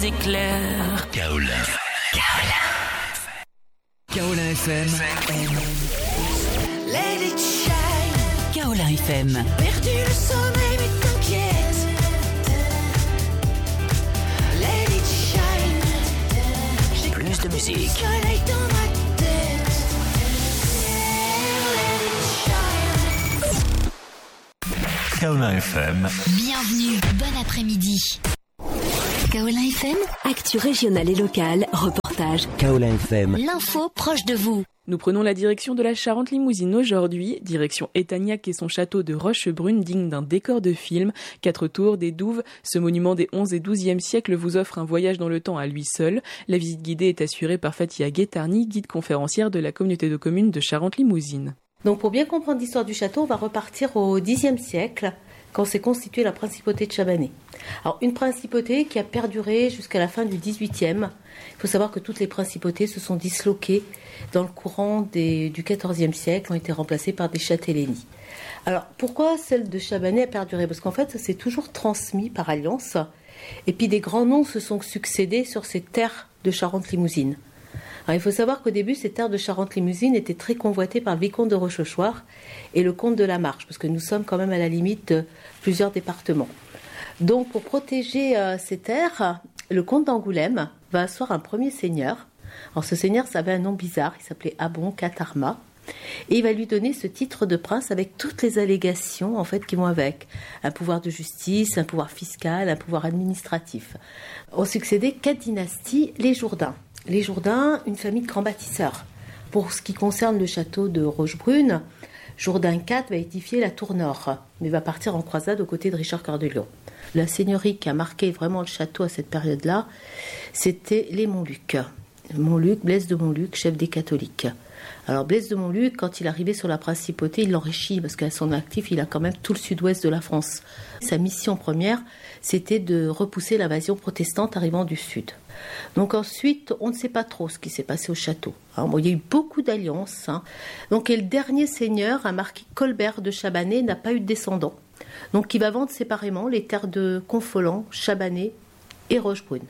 Éclair. Kaolin FM. Let it shine. Kaolin FM. Perdu le sommeil mais t'inquiète. Let it shine. Plus de musique. Soleil dans ma tête. Let it shine. Kaolin FM. Bienvenue, bon après-midi. Kaolin FM, Actu régionale et locale, reportage. Kaolin FM. l'info proche de vous. Nous prenons la direction de la Charente-Limousine aujourd'hui, direction Étagnac et son château de Rochebrune digne d'un décor de film. 4 tours, des douves, ce monument des 11 et 12e siècles vous offre un voyage dans le temps à lui seul. La visite guidée est assurée par Fatia Guettarni, guide conférencière de la communauté de communes de Charente-Limousine. Donc pour bien comprendre l'histoire du château, on va repartir au Xe siècle, quand s'est constituée la principauté de Chabanais. Alors une principauté qui a perduré jusqu'à la fin du XVIIIe. Il faut savoir que toutes les principautés se sont disloquées dans le courant du XIVe siècle, ont été remplacées par des châtellenies. Alors pourquoi celle de Chabanais a perduré ? Parce qu'en fait, ça s'est toujours transmis par alliance. Et puis des grands noms se sont succédés sur ces terres de Charente-Limousine. Alors, il faut savoir qu'au début, ces terres de Charente-Limousine étaient très convoitées par le vicomte de Rochechouart et le comte de la Marche, parce que nous sommes quand même à la limite de plusieurs départements. Donc, pour protéger ces terres, le comte d'Angoulême va asseoir un premier seigneur. Alors, ce seigneur, ça avait un nom bizarre, il s'appelait Abon Katarma, et il va lui donner ce titre de prince avec toutes les allégations en fait qui vont avec. Un pouvoir de justice, un pouvoir fiscal, un pouvoir administratif. Ont succédé 4 dynasties, les Jourdain. Les Jourdain, une famille de grands bâtisseurs. Pour ce qui concerne le château de Rochebrune, Jourdain IV va édifier la tour nord, mais va partir en croisade aux côtés de Richard Cœur de Lion. La seigneurie qui a marqué vraiment le château à cette période-là, c'était les Montluc. Montluc, Blaise de Montluc, chef des catholiques. Alors Blaise de Montluc, quand il arrivait sur la principauté, il l'enrichit, parce qu'à son actif, il a quand même tout le sud-ouest de la France. Sa mission première, c'était de repousser l'invasion protestante arrivant du sud. Donc ensuite, on ne sait pas trop ce qui s'est passé au château. Il y a eu beaucoup d'alliances. Donc et le dernier seigneur, un marquis Colbert de Chabanais, n'a pas eu de descendants. Donc il va vendre séparément les terres de Confolens, Chabanais et Rochebrune.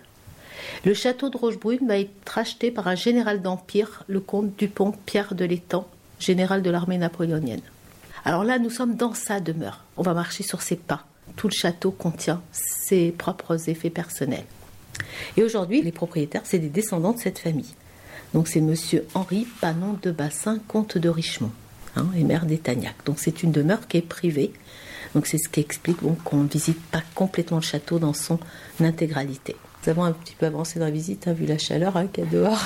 Le château de Rochebrune va être racheté par un général d'Empire, le comte Dupont Pierre de l'Étang, général de l'armée napoléonienne. Alors là, nous sommes dans sa demeure. On va marcher sur ses pas. Tout le château contient ses propres effets personnels. Et aujourd'hui, les propriétaires, c'est des descendants de cette famille. Donc c'est monsieur Henri Panon de Bassin, comte de Richemont, et maire d'Étagnac. Donc c'est une demeure qui est privée. Donc c'est ce qui explique qu'on ne visite pas complètement le château dans son intégralité. Nous avons un petit peu avancé dans la visite, vu la chaleur qu'il y a dehors.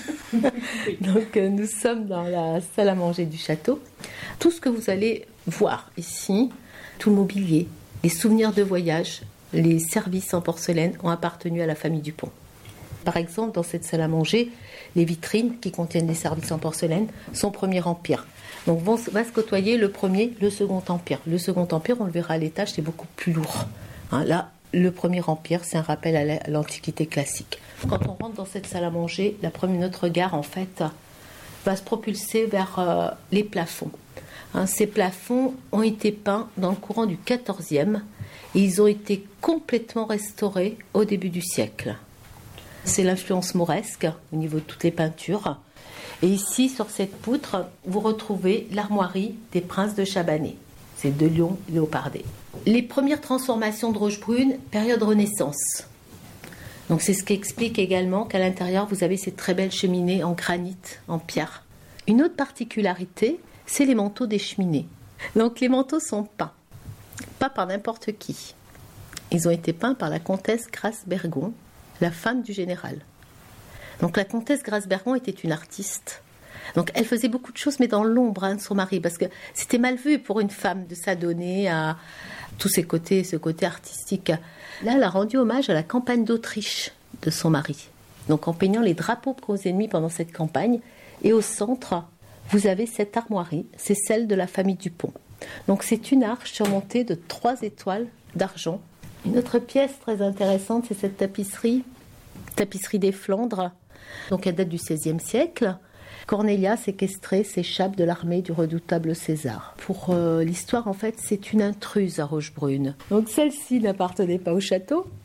Donc nous sommes dans la salle à manger du château. Tout ce que vous allez voir ici, tout le mobilier, les souvenirs de voyage, les services en porcelaine ont appartenu à la famille Dupont. Par exemple, dans cette salle à manger, les vitrines qui contiennent les services en porcelaine sont Premier Empire. Donc va se côtoyer le Premier, le Second Empire. Le Second Empire, on le verra à l'étage, c'est beaucoup plus lourd. Là, le Premier Empire, c'est un rappel à l'Antiquité classique. Quand on rentre dans cette salle à manger, notre regard, en fait, va se propulser vers les plafonds. Ces plafonds ont été peints dans le courant du XIVe et ils ont été complètement restaurés au début du siècle. C'est l'influence mauresque au niveau de toutes les peintures. Et ici, sur cette poutre, vous retrouvez l'armoirie des princes de Chabanais. C'est de Lyon léopardé. Les premières transformations de Rochebrune, période Renaissance. Donc c'est ce qui explique également qu'à l'intérieur, vous avez ces très belles cheminées en granit, en pierre. Une autre particularité, c'est les manteaux des cheminées. Donc les manteaux sont peints, pas par n'importe qui. Ils ont été peints par la comtesse Grace-Bergon, la femme du général. Donc la comtesse Grace-Bergon était une artiste. Donc elle faisait beaucoup de choses, mais dans l'ombre de son mari, parce que c'était mal vu pour une femme de s'adonner à tous ce côté artistique. Là, elle a rendu hommage à la campagne d'Autriche de son mari. Donc en peignant les drapeaux aux ennemis pendant cette campagne. Et au centre, vous avez cette armoirie, c'est celle de la famille Dupont. Donc c'est une arche surmontée de 3 étoiles d'argent. Une autre pièce très intéressante, c'est cette tapisserie des Flandres. Donc elle date du XVIe siècle. Cornelia, séquestrée, s'échappe de l'armée du redoutable César. Pour l'histoire, en fait, c'est une intruse à Rochebrune. Donc celle-ci n'appartenait pas au château,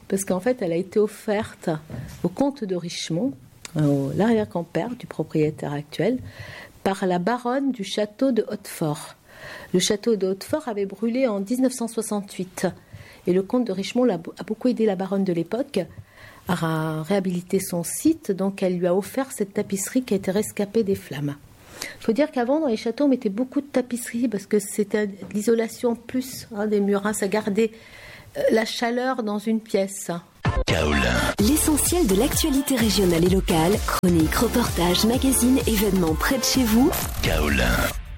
parce qu'en fait, elle a été offerte au comte de Richemont, l'arrière-grand-père du propriétaire actuel, par la baronne du château de Hautefort. Le château de Hautefort avait brûlé en 1968 et le comte de Richemont a beaucoup aidé la baronne de l'époque à réhabiliter son site, donc elle lui a offert cette tapisserie qui a été rescapée des flammes. Il faut dire qu'avant, dans les châteaux, on mettait beaucoup de tapisseries parce que c'était de l'isolation plus des murs, ça gardait la chaleur dans une pièce. Kaolin. L'essentiel de l'actualité régionale et locale, chroniques, reportages, magazines, événements près de chez vous. Kaolin.